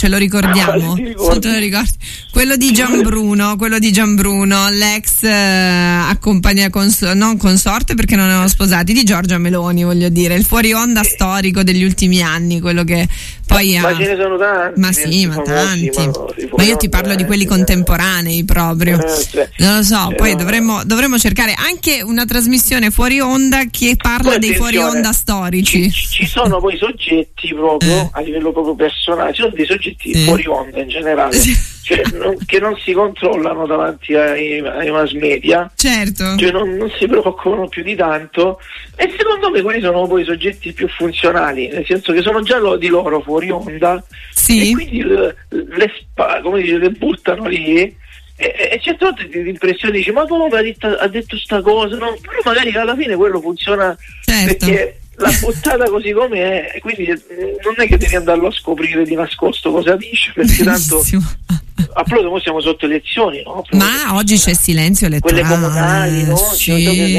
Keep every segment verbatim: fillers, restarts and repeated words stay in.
ce lo ricordiamo? Non te lo ricordi? Quello di Gianbruno, quello di Gianbruno, l'ex eh, accompagna cons- non consorte perché non erano sposati, di Giorgia Meloni, voglio dire, il fuori onda storico degli ultimi anni, quello che poi ma ha... ce ne sono tanti. Ma sì, ma tanti. Ma, ma io ti parlo di quelli contemporanei proprio. Non lo so, poi no. dovremmo, dovremmo cercare anche una trasmissione fuori onda che parla poi, dei fuori onda storici. Ci, ci sono poi soggetti proprio eh. a livello proprio personale, ci sono dei soggetti eh. fuori onda in generale. Cioè, non, che non si controllano davanti ai, ai mass media, certo, cioè non, non si preoccupano più di tanto, e secondo me quali sono poi i soggetti più funzionali, nel senso che sono già lo, di loro fuori onda, sì. e quindi le, le, spa, come dice, le buttano lì, e, e certe volte ti l'impressione dici ma come ha detto, ha detto sta cosa, no? Però magari alla fine quello funziona, certo, perché l'ha buttata così come è, quindi non è che devi andarlo a scoprire di nascosto cosa dice, perché tanto appunto noi siamo sotto elezioni, no? Ma oggi c'è silenzio elettorale, quelle comunali, no? sì.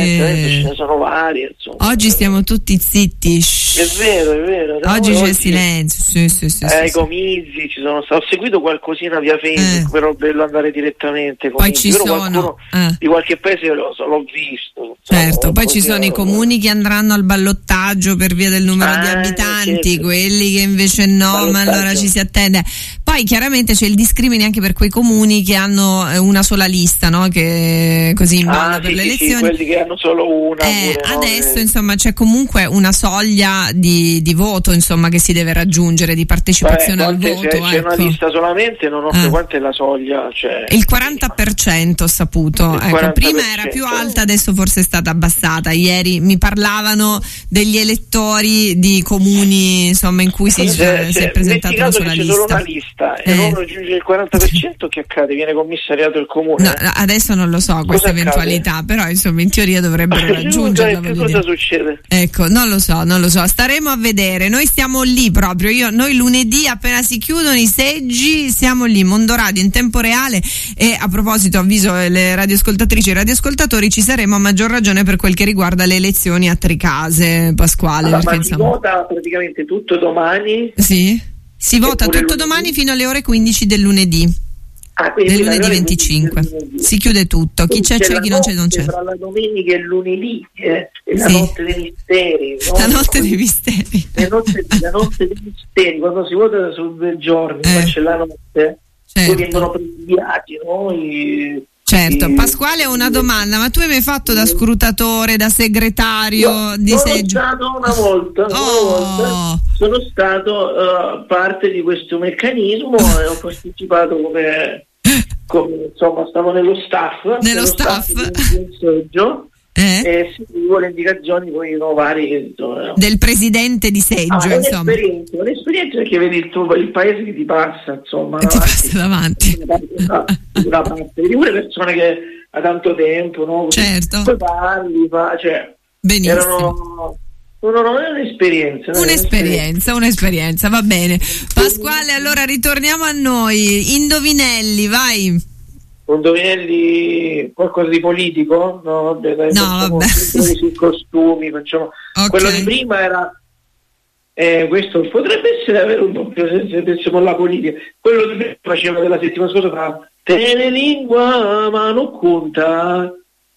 Ce ne sono varie, insomma. Oggi stiamo tutti zitti. È vero, è vero. No? Oggi c'è oggi silenzio, sì, sì, sì, eh, sì, i comizi ci sono stati. Ho seguito qualcosina via Facebook, eh. però è bello andare direttamente. Poi ci però sono eh. di qualche paese l'ho, l'ho visto. Certo, so, poi ci sono i comuni che andranno al ballottaggio per via del numero ah, di abitanti, certo. Quelli che invece no, ma allora ci si attende. Poi chiaramente c'è il discrimine anche per quei comuni che hanno una sola lista, no? Che così in ballo ah, per sì, le sì, elezioni. Sì, quelli che hanno solo una. Eh, pure, adesso no? insomma c'è comunque una soglia di, di voto, insomma, che si deve raggiungere, di partecipazione Beh, al voto. Se c'è ecco. una lista solamente, non ho eh. quanta è la soglia? Cioè, il quaranta per cento ho saputo. Il ecco, quaranta per cento. Prima era più alta, adesso forse è stata abbassata. Ieri mi parlavano degli elettori di comuni, insomma, in cui si, cioè, si è presentata una sola c'è lista. Solo una lista eh. e non raggiunge il quaranta per cento, che accade? Viene commissariato il comune? No, adesso non lo so questa cosa eventualità, accade? Però insomma in teoria dovrebbero raggiungerla. Che cosa succede? Ecco, non lo so, non lo so, staremo a vedere. Noi stiamo lì proprio, io, noi lunedì appena si chiudono i seggi siamo lì, Mondoradio in tempo reale. E a proposito, avviso le radioascoltatrici e radioascoltatori, ci saremo a maggior ragione per quel che riguarda le elezioni a Tricase, Pasquale. Allora, perché, ma si insomma... vota praticamente tutto domani? Sì, si vota tutto lunedì? Domani fino alle ore quindici del lunedì. Ah, del lunedì venticinque lunedì. Si chiude tutto, chi c'è c'è, chi non c'è non c'è. Tra la domenica e il lunedì eh, è la sì. notte dei misteri, no? La notte dei misteri. La notte, la notte dei misteri, quando si vota su due giorni, eh. poi c'è la notte, certo. poi vengono presidiati, no? I, Certo, i, Pasquale ha una domanda, ma tu hai mai fatto da scrutatore, da segretario no, di sono seggio? Sono stato una volta, oh. una volta sono stato uh, parte di questo meccanismo e ho partecipato come, come insomma stavo nello staff, nello, nello staff, staff. di un seggio. Eh? E seguivo le indicazioni poi no, vari, insomma, del presidente di seggio, ah, insomma. Un'esperienza, un'esperienza perché vedi il, tuo, il paese che ti passa, insomma, ti passa davanti. Una parte, vedi pure persone che ha tanto tempo, no? Certo. Poi parli, fa, cioè, benissimo. Erano, non è un'esperienza, un'esperienza, un'esperienza, un'esperienza, va bene. Pasquale, allora ritorniamo a noi. Indovinelli, vai. Indovinelli qualcosa di politico? No, vabbè, dai, no, facciamo vabbè. sui costumi, facciamo. Okay. Quello di prima era eh, questo potrebbe essere avere un po' più se pensiamo alla politica. Quello di prima faceva della settimana scorsa fra Tenelingua ma non conta.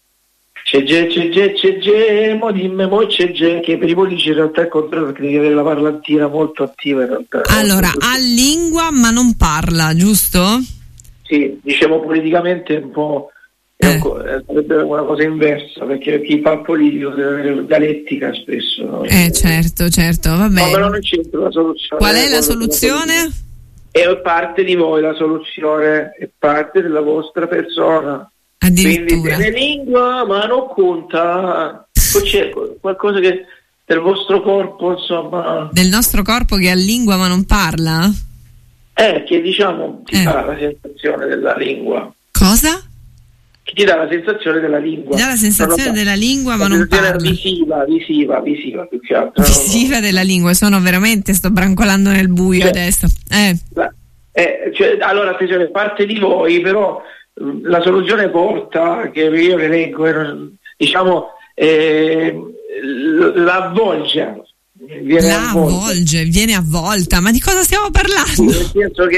C'è c'è c'è c'è c'è c'è mo dimmi mo c'è c'è, che per i politici in realtà è il contrario, perché devi avere la parlantina molto attiva in realtà. Allora, ha lingua ma non parla, giusto? Sì, diciamo politicamente un po' è eh. un, sarebbe una cosa inversa, perché chi fa politico deve avere dialettica spesso, no? Eh certo, certo, va bene. No, però non c'entra la soluzione. Qual è la soluzione? È parte di voi la soluzione, è parte della vostra persona. Addirittura. Quindi tiene lingua ma non conta. Poi c'è qualcosa che del vostro corpo, insomma. Del nostro corpo che ha lingua ma non parla? Eh, che diciamo ti eh. dà la sensazione della lingua. Cosa? Che ti dà la sensazione della lingua. Ti dà la sensazione non della lingua ma non parla. Visiva, visiva, visiva più che altro. Visiva no, no. della lingua, sono veramente, sto brancolando nel buio cioè, adesso. Eh. Eh, cioè, allora, attenzione, parte di voi, però la soluzione porta, che io le leggo, diciamo, eh, la avvolge. Viene la avvolge, viene avvolta, ma di cosa stiamo parlando? Nel senso che